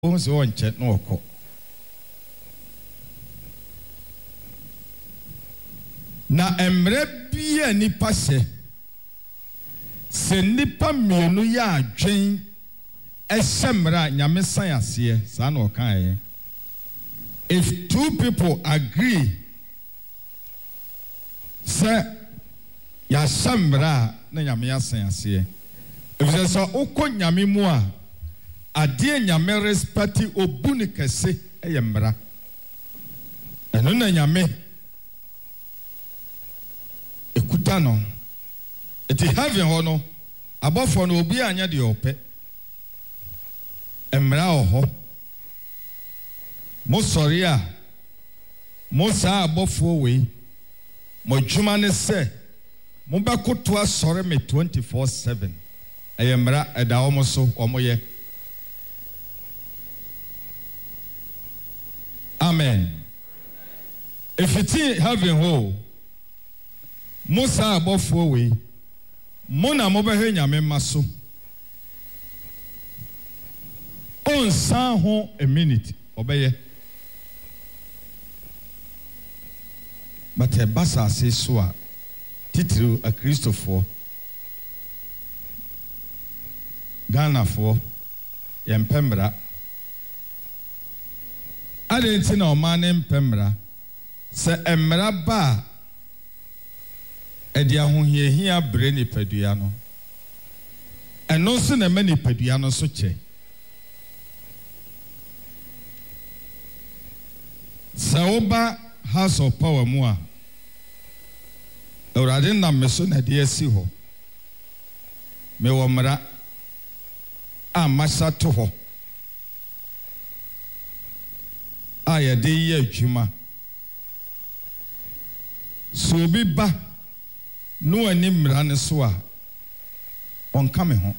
Once one chet no ko. Na emre bia nipa se nipa mienu ya adwen esemra nyame san ase sa na okan if two people agree say ya semra na nyame ya san ase if say so ukọ nyame mu a ade nyame respect obuni kese eyemra eno na nyame ekuta no eti heaven ho no abofo no obi anya de ope emra oho mo sori a mo sa abofo we mo dwuma ne se mo bekoto asori me 24/7 emra eda omo so omo ye amen if it's heaven ho Musa abofo we mona mobehe nyame maso on san ho a minute obeye but a basa say so a titru a Christopher Ghana for yempembra adenti na o man empembra se emra ba edi ahohiahia bre ni padua no eno so na mani padua no so che saoba house of power mu a awrade na meso na de asi ho me wo mra a masa to ho a ye de ye adwuma so bi ba no ani mra ne so a on come ho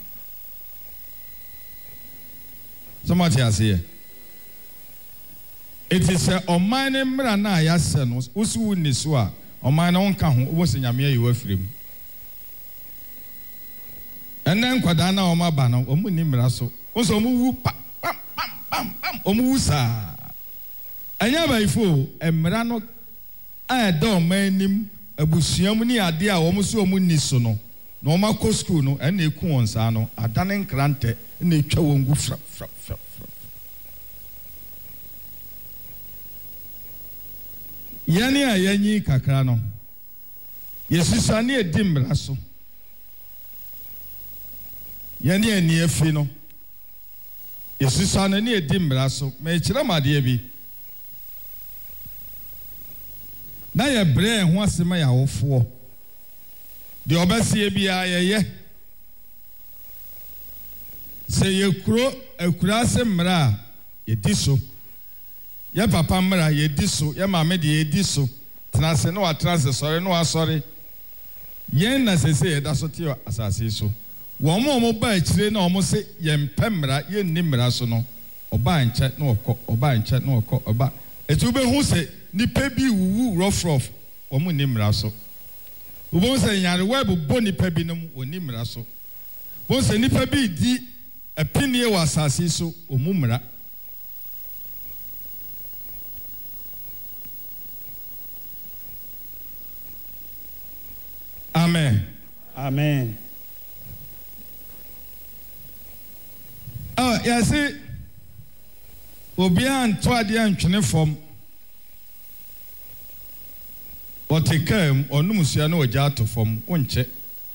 somebody has here it is a man mra na ya se no usu ni so a o man na on ka ho wo se nyame ayi wafrem enen kwada na o ma ba no o mu ni mra so o so mu wu pam pam pam pam o mu sa anya ba ifo emra no a do man nim abusuam ni ade a wo so mu ni so no na o ma ko school no en na eku won sa no adane nkrante na etwa won gu fra yani a yanyi kakra no yesusa ne edi mra so yani ani afi no yesusa ne edi mra so me kire made bi na ye bre ho asema ya wofo de obasie bia ye se ye kuro akura asemmra ye diso ye papa mra ye diso ye mame de ye diso transe no atrase sori no asori ye na sese ye da so ti asase so wo mo ba akire na omo se ye mpemra ye nimra so no oba nche na okọ oba nche na okọ oba etu be hu se nipa bi wuwu rough omo nimra so wo se nyare web bo nipa bi no oni mra so wo se nipa bi di apinie wa asase so omu mra amen Amen. ya se obi anto ade antwene fom otekam onum sua na oja ato fom wonche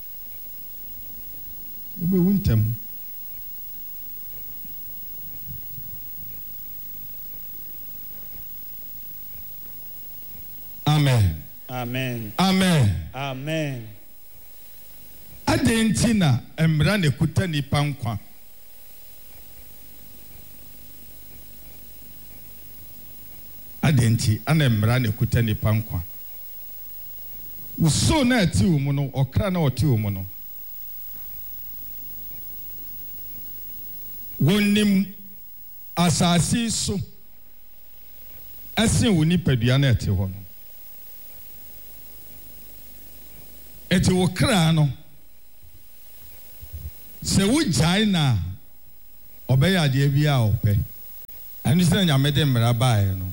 obi wuntem amen Amen. amen Amen. adentina emra ne kuta nipa nkwa adenti ana emra ne kuta nipa nkwa uso na ati wo mu no okra na oti wo mu no wonim asasi so asin wo nipadua na ati ho no eti wo kra no se wo jai na obeya de bia ope ɛno sɛ nyame de mmara baeɛ no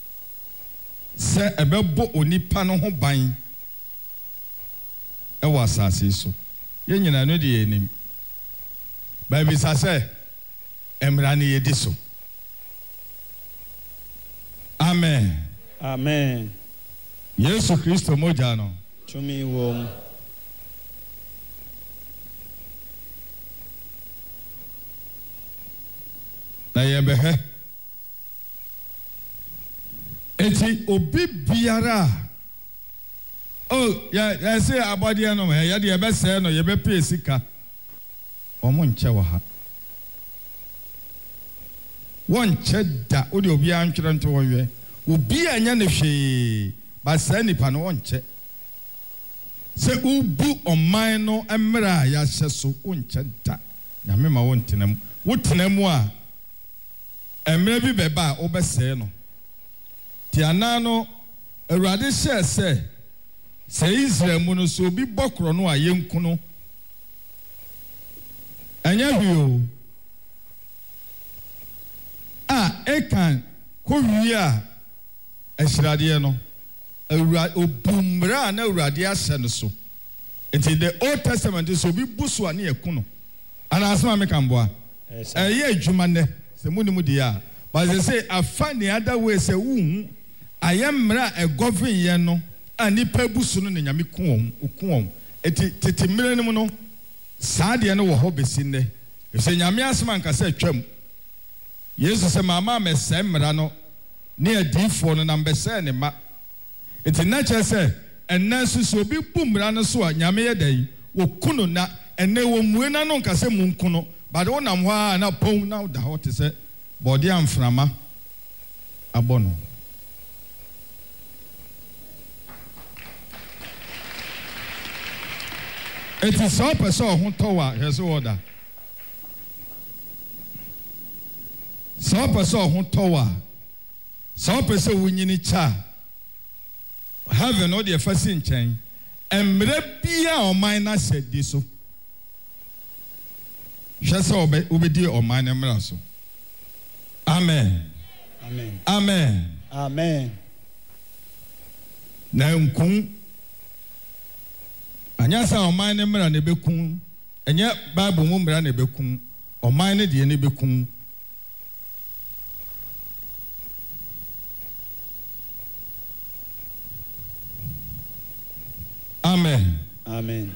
sɛ ɛbɛbɔ onipa no ho ban ɛwɔ asase so yɛn nyinaa no de yɛnim baabi sa sɛ mmara no yɛdi so. Amen. Amen. Yesu Kristo mogya no Tumi wom. na yɛbɛhwɛ eti obi biara yɛsɛ abɔdeɛ no yɛde yɛbɛsɛɛ no yɛbɛpɛ sika ɔmo nkyɛ wɔ ha wɔnkyɛ da wode obiara ntwerɛ nto wɔhwɛ obi a nyɛ ne hwee basaa nipa no wɔnkyɛ sɛ wobu ɔman no mmerɛ a yɛahyɛ so wɔnkyɛ da nyame ma wɔntena mu wotena mu a mmerɛ bi bɛba a wobɛsɛɛ no ti anan no Awurade hyɛ sɛ Israel mu no so obi bɔ korɔ no a yɛnku no ɛnyɛ hwee o a ɛkan kɔwie a ɛhyiradeɛ no obummara a na Awurade ahyɛ no so nti the Old Testament so obi bu so a ne yɛku no anaasɛm a meka mboa ɛyɛ adwuma nnɛ sɛ munim deɛ a but sɛ afa ne ada wei sɛ wohu ayɛ mmara a ɛgɔven yɛn no a nipa bu so no ne nyame ku wɔn eti tete mmere no mu no saa deɛ no wɔ hɔ besi nnɛ sɛ nyame asɛm ankasa atwam Yesu sɛ mama mɛsɛe mmara no ne adiifoɔ no nam bɛsɛe ne ma eti na kyerɛ sɛ ɛnɛ nso so obi bu mmara no so a nyame yɛ da yi wɔku no na ɛnɛ wɔmmue na no nkasɛ mu nku no bade wonam hɔ a na pɔn na woda hɔ te sɛ bɔde amframa abɔ no eti sɛ ɔpɛ sɛ ɔho tɔw a hwɛ sɛ wɔda sɛ ɔpɛ sɛ ɔho tɔw a sɛ ɔpɛ sɛ wonyini kyɛ a heaven no deɛ fa si nkyɛn mmerɛ bia ɔman no ahyɛ di so hwɛ sɛ wobɛdi ɔman no mmara so. Amen. Amen. Amen. Amen. Na nkun anya sɛ ɔman no mmara na ɛbɛkum ɛnyɛ Bible mu mmara na ɛbɛkum ɔman no deɛ ne bɛkum. Amen. Amen.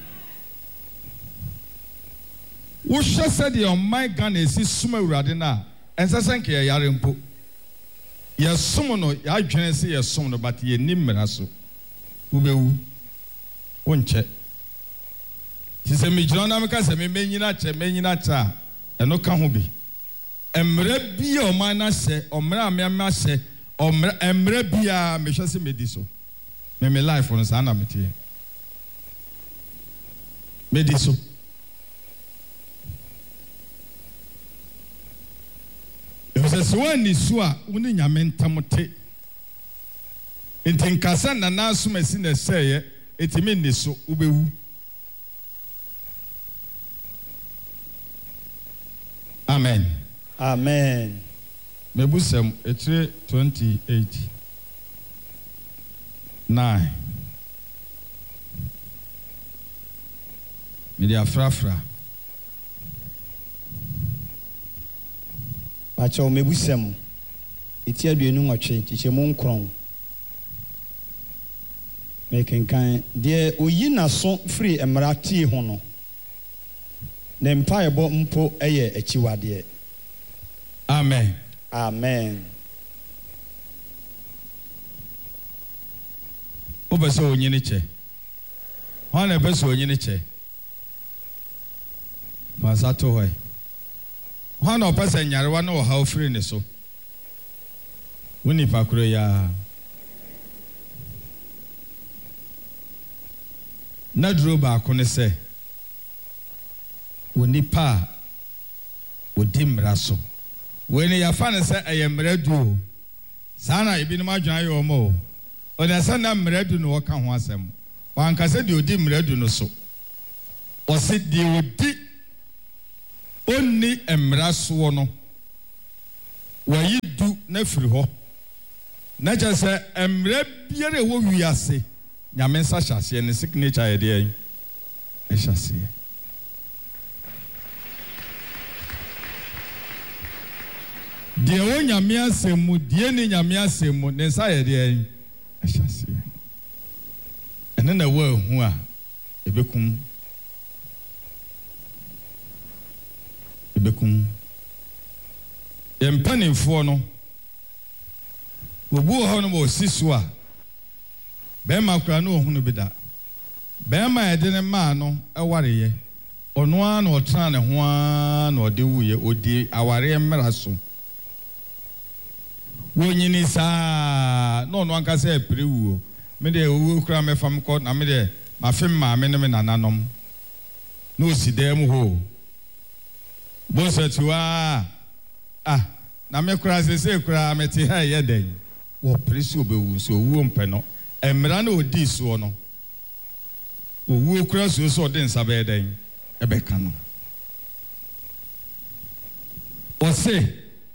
Wohwɛ sɛdeɛ ɔman Ghana esi som Awurade no a ɛnsɛ sɛ nka yɛyare mpo yɛsom no yɛadwene sɛ yɛsom no but yɛnni mmara so wobɛwu wonkyɛ nti sɛ megyina na meka sɛ mɛnyina kyɛ a ɛno ka ho bi mmara bi a ɔman no ahyɛ ɔmmara a mɛma ahyɛ mmara biara mehwɛ sɛ mɛdi so me life no saa na meteɛ mɛdi so sɛ woani so a wo ne nyame ntam te nti nkasa nana asom asi na ɛsɛeɛ ɛtumi nni so wobɛwu. Amen. Amen. Mebusɛm ɛtire 28 9 mede afrafra Pacho mebusɛm eti aduonu nwɔtwe kyekyɛmu nkron mekenkan deɛ oyi naso firi mmara tie ho no ne mpaebɔ mpo ɛyɛ akyiwadeɛ. Amen. Amen. Wopɛ sɛ onyini kyɛ hɔ na ɛpɛ sɛ onyini kyɛ pansa to hɔ hɔ na ɔpɛ sɛ nyarewa no ɔhaw firi ne so wo nipa koro yaa na duro baako ne sɛ wo nipa a wodi mmara so wei ne yɛfa ne sɛ ɛyɛ mmara du o saa na ebinom adwene ayɛ ɔma o ɔne sɛ na mmara du no wɔka ho asɛm wankasɛ deɛ odi mmara du no so ɔse deɛ odi onni mmara soɔ no wayi du na firi hɔ na kyerɛ sɛ mmerɛ biara ɛwɔ wiase nyame nsa hyɛ aseɛ ne signature yɛ deɛ ɛhyɛ aseɛ deɛ wɔ nyame asɛm mu deɛ ne nyame asɛm mu ne nsa yɛ deɛ ɛhyɛ aseɛ ɛne na ɛwɔ ahu a ɛbɛkum yɛn mpanimfoɔ no wɔbu wɔ hɔ no wɔsi so a bɛrima kora no ɔhunu bi da bɛrima yɛde ne maa no ɛwareyɛ ɔno ara na ɔtena ne ho ara na ɔde wuyɛ ɔdi awareɛ mmara so wɔnyini saa na ɔno ankasa ɛpere wuo me deɛ owuo kora mɛfam kɔ na me deɛ mafem maame ne me nananom na ɔsi dan mu hɔ bosatiwa na me kora sese kora mete ha yɛ den wɔ pere so obewu so owuo mpɛ no mmara na odi soɔ no owuo kora so ɔde nsa bɛyɛ den ɛbɛka no ɔse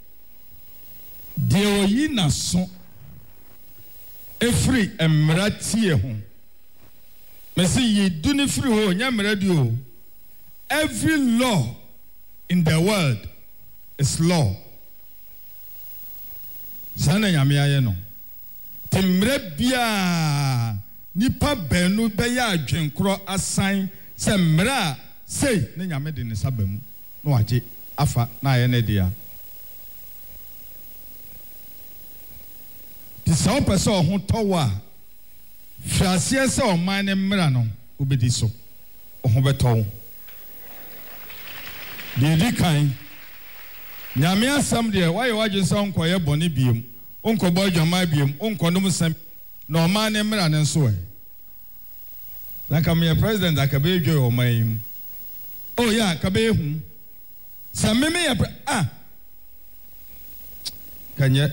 deɛ oyi n'aso efiri mmara tie ho mesi yi du ne firi hɔ nya mmara di o every law in the world is law. Sana nyame ayɛ no. Temmerɛ bia nipa bɛnu bɛyɛ adwenkorɔ asan sɛ mmerɛ a sei ne nyame de ne saba mu na wagye afa na ayɛ ne dia. Ti sɛ wopɛ sɛ ɔho tɔwɔ a hwɛaseɛ sɛ ɔman ne mmara no wobɛdi so ɔho bɛtɔwo. Deɛ kan nyame asɛm deɛ wayɛ wagye sɛ ɔnkɔyɛ bɔne biem ɔnkɔbɔ adwama biem ɔnkɔnom sɛm na ɔman ne mmara ne nso ɛ na ka meyɛ president a ka bɛyɛ dwoe ɔman yi mu yɛ a ka bɛyɛ hu sɛ meme yɛ kanyɛ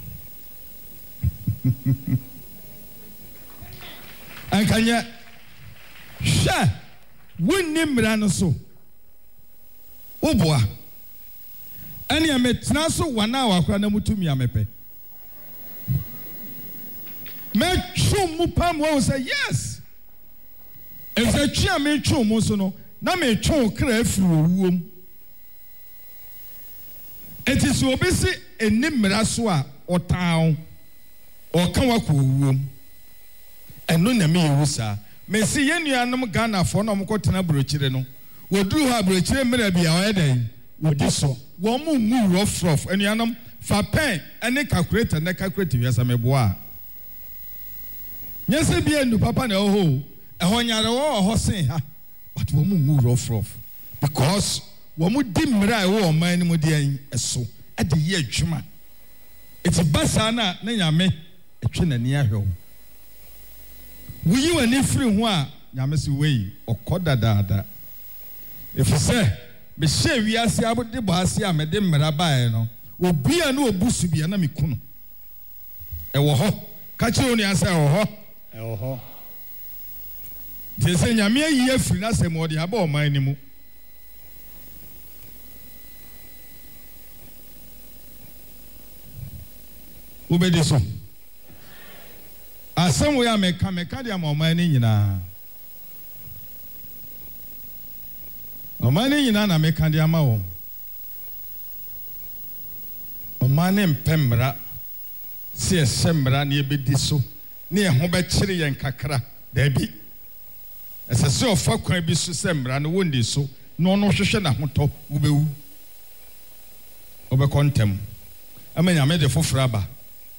ankanyɛ hwɛ wonni mmara no so woboa ɛne a metena so wana a wakora na mutumi a mepɛ mɛtwo mu pam wɔ sɛ yes ɛsɛ twi a metwo mu so no na metwo kra afiri owuom enti sɛ obi si ɛni mmara so a ɔtaa ɔka wakɔ owuom ɛno na meyɛwu saa mesi yɛn nuanom Ghanafoɔ na ɔmokɔtena aburokyire no wɔduru hɔ aburokyire mmara bi a ɔyɛ dɛn wɔdi so wɔn mu ngu rɔfrɔf anuanom fa pɛn ɛne calculator ne calculator wiasa meboa nyɛ sɛ bia nu papa na ɛwɔ ɛhɔ nyare wɔ hɔ sen ha but wɔn mu ngu rɔfrɔf because wɔn mu di mmara a ɛwɔ ɔman no mu deɛ ɛso ɛde yɛ adwuma eti basa na ne nyame ɛtwe n'ani ahwɛ wuyi w'ani firi ho a nyame si wei ɔkɔ dadaada efisɛ mehyɛ wiase abode bɔ ase a mede mmara bae no obi a no obu so bia na mekuno ɛwɔ hɔ ka kyerɛ oni asa ɛwɔ hɔ te sɛ nyame ayi afiri na sɛ mo de aba ɔman ni mu wobɛdi so asɛm wo ya meka de ama ɔman ni nyinaa ɔman ne nyinaa na meka de ama wɔn ɔman ne mpɛ mmara sɛ ɛhyɛ mmara ne yɛbɛdi so ne ɛho bɛkyere yɛn kakra daabi ɛsɛ sɛ ɔfa kwan bi so sɛ mmara no wɔndi so na ɔno hwehwɛ n'ahotɔ wobɛwu ɔbɛkɔ ntɛm ama nyame de foforɔ aba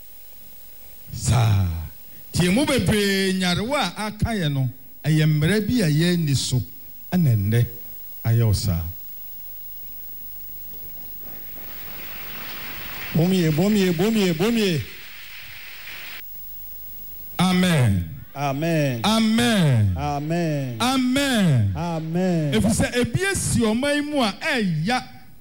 saa tie mu bebree nyarewa a aka yɛ no ɛyɛ mmara bi a yɛnni so ɛna nnɛ ayɔsa bomie amen amen amen amen amen amen efisɛ ebi esi ɔman mu a ɛya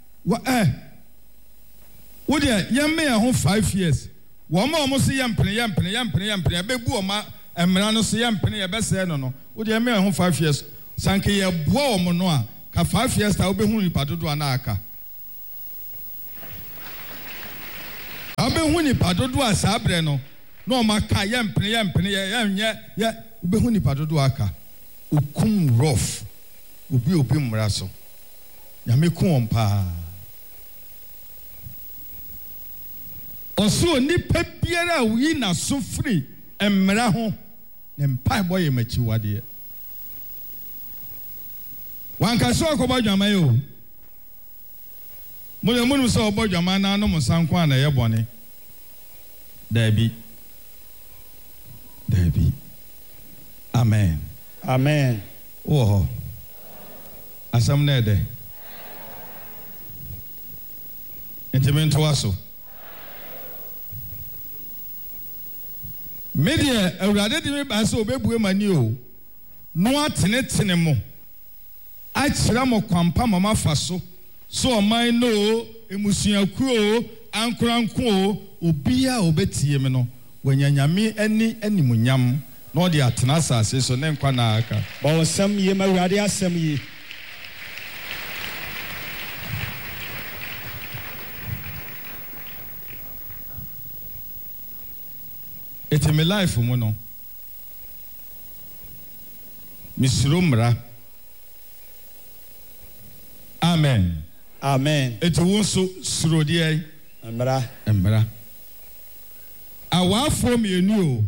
wo deɛ yɛmme yɛn ho 5 years wɔn a wɔn so yɛmpene ɛbɛbu ɔma mmara no so yɛmpene yɛbɛsɛɛ no wo deɛ yɛmme yɛn ho 5 years sanke yɛboa wɔn no a ka 5 years ta wobɛhu nipa dodoɔ na aka obehu nipa dodo asa abre no na o maka yempene ye obehu nipa dodo aka okum rough obi mmra so nyame ku ompa oso nipa biara wi na so free mmra ho ne mpa boye machi wade wanka so akoba dwama yo munu so obo dwama na no musanko ana ye bone dabi amen oh asam na ede entimento waso media awurade de me ba so obebue mani o no atenetene mo a kira mo kwampa mama faso so oman no emusuaku o ankoranko o obia obetie me no wanyanyame ani animunyam no de atena asase so ne nkwa na aka ba osam ye mawurade asam ye it's my life mo no misiro mra amen it wonso suro de mra awafo mienu o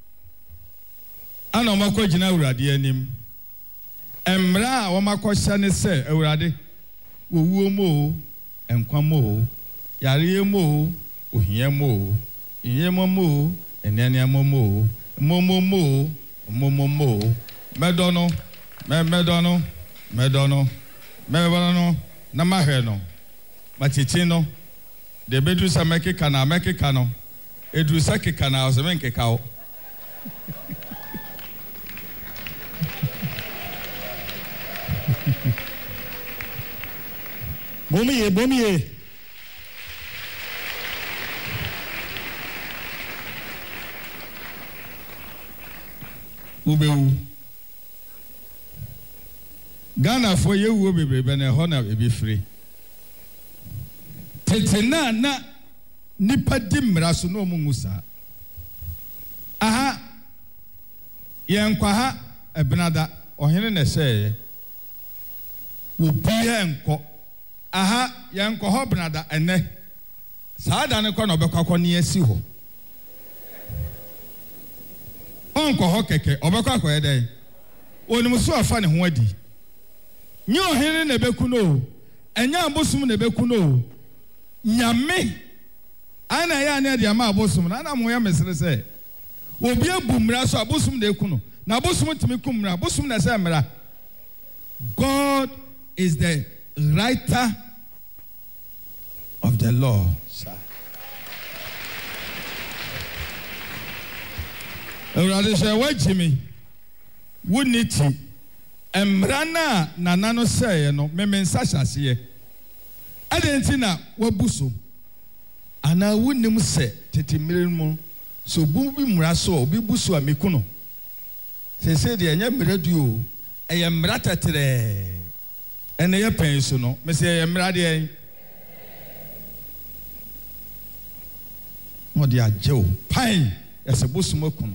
ana makọ gina awurade anim mra a wamakọ hya ne se awurade wowuo mo enkwa mo yare mo ohia mo iyemo mo enene mo medono na mahwe no machichi no de bedu sa mekeka no edu sa keka na o se menkeka o Bomiye. Ubewu. Ghana for ye wo bebrebe na ho na ebi free. Tete na nipa di mmara so no mungusa. Aha. Yenkwa ha ebnada ohene na sey. Obi enko. Aha yenkwa ho bnada ene. Saada ne kwa na obekwa ne asi ho. Onko ho keke obekwa kwa eden. Onimuso afa ne ho adi. Nye ohene na beku no. Enya abosum na beku no. Nyame ana ya na de ama abosum na ana mo ya mesere se. Obi abumra so abosum na eku no. Na abosum timi kumra, abosum na se mra. God is the writer of the law. Awurade sɛ wagimi wuniti emrana na nano sɛ no memensa hyase adenti na wabuso ana wunim sɛ tetemire mu so bu bi mura so obi buso amekuno sɛ de anya mradu o ɛyɛ mrata tere ene ye pen so no me sɛ ɛyɛ mrade ɛn mo de agye o pan ɛsɛ buso makuno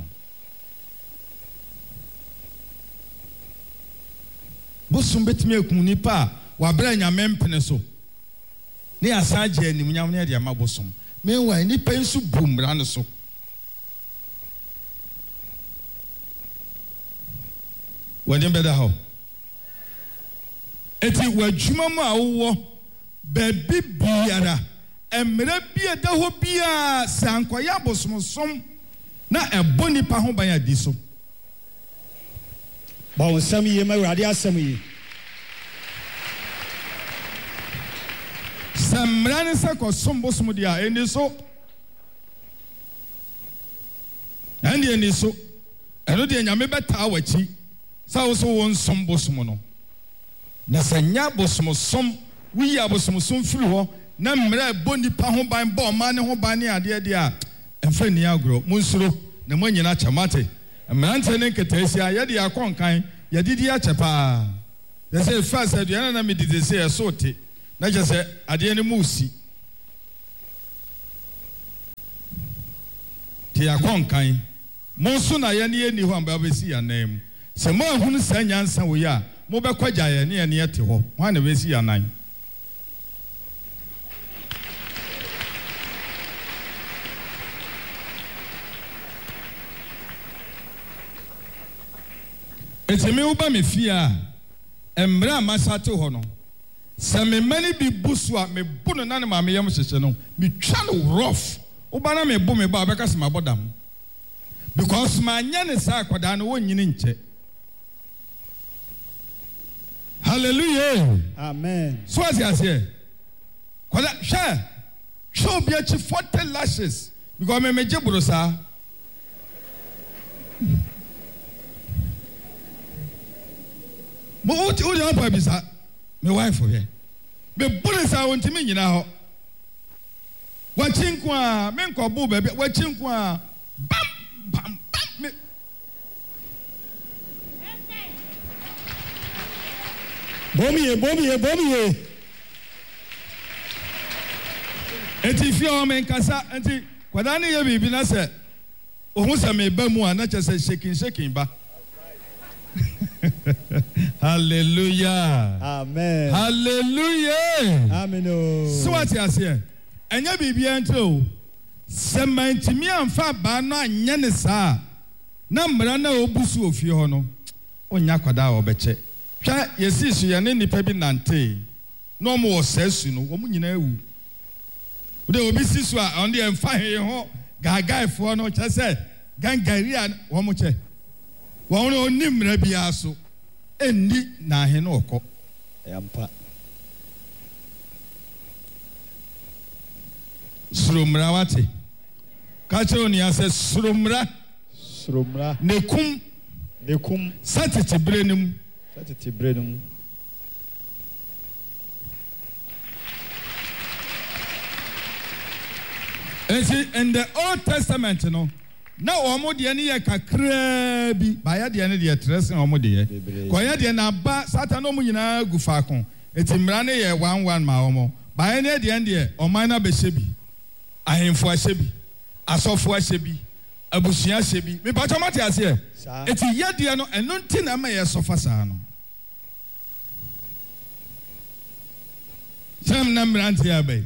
Bosum betime ekun nipa wa bra nyame mpene so ne asaje anim nyam ne de ama bosum menwa nipa nsu bumra ne so wadin beda ho eti wadwuma mu awo ba bibiara emre bia da ho bia sankoya bosum som na ebo nipa ho ban adi so Bon sami ye mawurade asami Samrane se ko sombo somo dia eni so eno de nyame beta wachi sa wo so won sombo somo no na sanya bosomo som wi ya bosomo som firi ho na mra boni pa ho ban ba ma ne ho ban ne ade de a emfa ni agro munsuro na manyina chamate mrante ne nketasi a ye de akonkan ye didi a chepa they say first aduana na me didi say e so te na je say ade ne musi te akonkan mo so na ye ne ye ni ho amba be si anan se mo ahunu sa nyansa wo ya mo be kwagya ye ne ye ne te ho ho na be si anan etime wo ba me fia emra masate ho no se me mani bi busu a me bu no na ne ma me yam hyehye no me twa no rough wo ba na me bu me ba obeka se ma bodam because ma nya ne sa akoda no wonyini nche hallelujah amen so as you say koda sha show bi achi 40 lashes because me meje buru sa mo uti apa bisa me wife here be buru sa wontimi nyina ho wachinku a me nkobu be wachinku a bam bam bam bomiye enti fi o men kasa enti kwada ne ye bibi na se ohun se me ba mu a na che se shaking ba hallelujah amen hallelujah amen so what you say enya bibi entro se mantimi amfa ba no anya ne saa na mra na obusu ofie ho no onya kwada obeche twa yesi su ye ne nipa bi nante no mo osasu no wo nyina ewu de obi sisu a on de emfa he ho gagaifo no che se gangaria wo mo che wo no onimra bia so enni na he no okọ yampa surumra wate kacho ni ase surumra nekum satete brenum in the Old Testament no na omo de ne ye kakra bi ba ya de ne de trese omo de ye ko ya de na ba satan no mu nyina gufa kon etimra ne ye 11 ma omo ba ya ne de oman na be hyebi ahemfo ahyebi asofo ahyebi abusua ahyebi me ba chomate ase eti ye de no eno nti na ma ye sofa saa no sam na mranti abai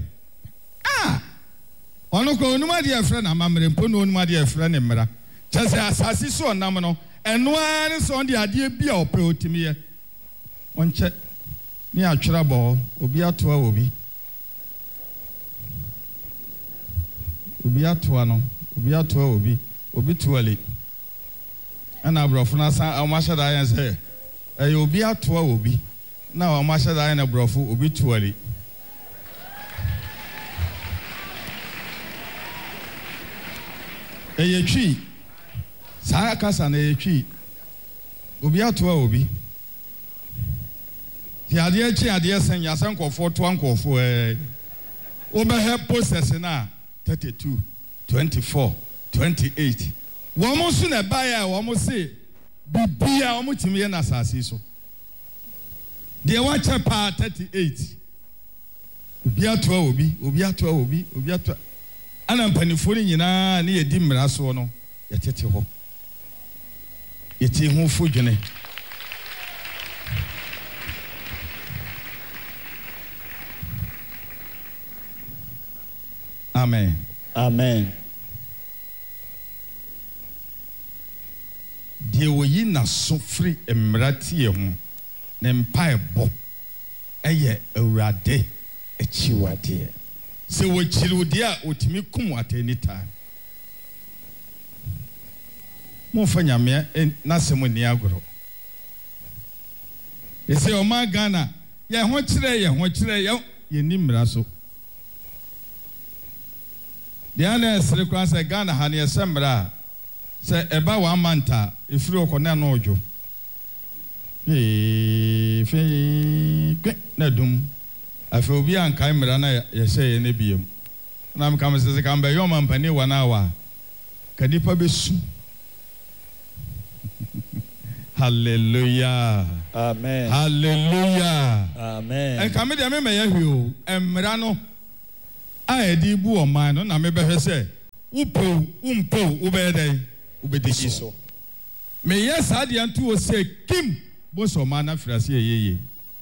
ono ko onuma de afra na mamre mpo no onuma de afra ne mra chese asasi so nam no eno ani so de ade bi a ope otimi ye onche ni atwera bo obi atoa obi atoa no obi toale ana brofo na san amashada ayan se obi atoa obi na amashada ayan brofo obi toale eyetwi saa kasa na eyetwi obi atoa obi ti ade chi ade sen ya sen kofo to ankofo obehe process na 32 24 28 womo su na baya womo se bibia womo timi ye na asase so de wacha pa 38 obi atoa obi ana mpanifo ni nyina ne yedi mmara so no yetete ho yeti ho fodwene amen de woyi na so free emrati ho ne mpa ebo eye awurade achiwade se wo chirudi a otimi kum at any time mo fanya me na semo ni agoro ese o ma Ghana ye ho kire ye ni mra so de ana esre kwa se Ghana ha ne esemra se eba wa manta efiri okona na ojo na dum afi obi ankai mra na ye se ye ne biem na mka mse ka mbe yo mampani wana wa kadipa besu hallelujah amen hallelujah amen en kame de me ye hwi o emra no a edi bu o man no na me be hwe se upo ubede ubedi so me yes ade antu o say kim bo so ma na frase yeye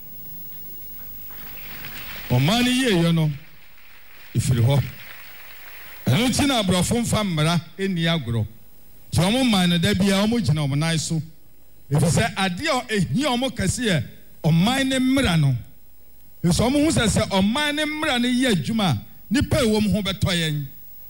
o ma ni yeye no ifiri ho enu ti na brofo mfa mmara eni agoro ti o mo man no da bia o mo gina o nan so if say ade o ehi o mo kase ye o man ne mmara no so o mo hu say o man ne mmara ne ye adwuma nipa ewo mo ho beto yen.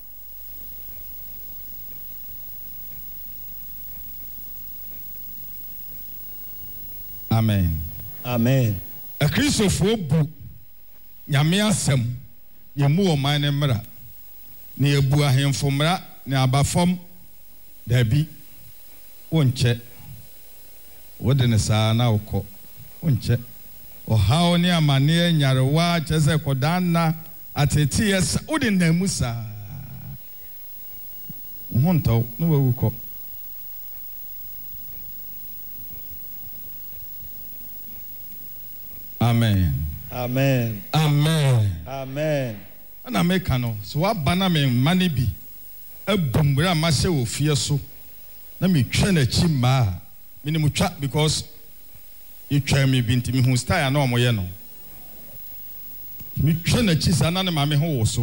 Amen. Amen. A Christopher bu nyame asem ye mu o man ne mmara ne ebu ahemfo mmara ne abafom da bi wonche wode ne saa na ukọ wonche o hawo ne amane nyarewa cheze kodanna ateti yes wode na musa wonto no wawukọ. Amen. Amen. Amen. Amen. Ana meka no so wabana me mane bi ebumbra ma se wo fie so na me twa na chi ma me ni mutwa because you twa me bi ntimi hu style na omoye no me twa na chi sa na ma me ho wo so.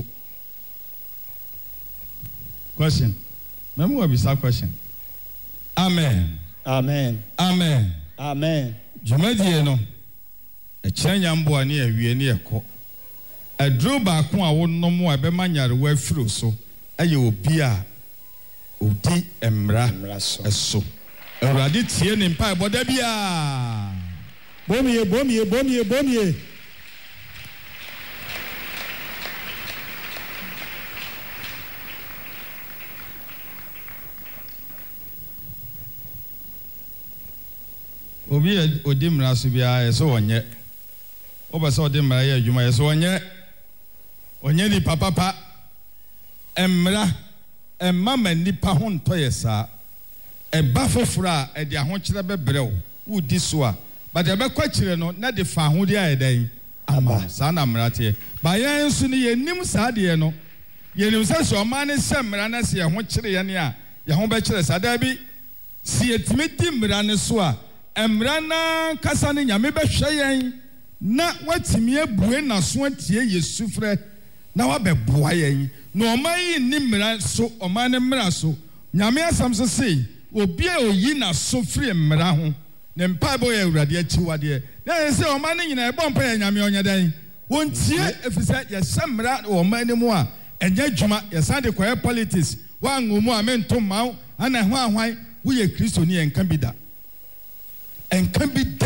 Question. Memu wa bisa question. Amen. Amen. Amen. Amen. Jumadie no Echanya mbo ani awie ne ekọ adro ba ko a wonom a be manyare wa afiro so aye obi a odi emra eso awurade tie ne mpa boda bia bomie obi odi mra so bia eso wonye obasa odi mra ya adwuma eso onye ni papa emra emma nipa ho ntoye saa eba foforo a de ahokire bebrew wudi so a but ebe kwakire no na de fa ho de ayedan ama saa na mrate ba yan so ne yenim saa de no yenim se o ne se mra na se ho kire ye ne a ye ho be kire saa da bi si etimeti mra ne so a emra na kasa ne nyame be hwe yen na watimi abue na so atie Yesu frɛ na wabɛboa yen no oman ni mra so oman ne mra so nyame asam so sei obi a oyi na so frɛ mra ho ne mpa bo ye awurade achiwade na sɛ oman ne nyina ɛbɔ mpa ye nyame onye dan wontie efisɛ ye semra oman ne mu a enye dwuma ye sande koye politics wa ngomu a mento maw ana ho ahwan wo ye Kristo ni enka bi da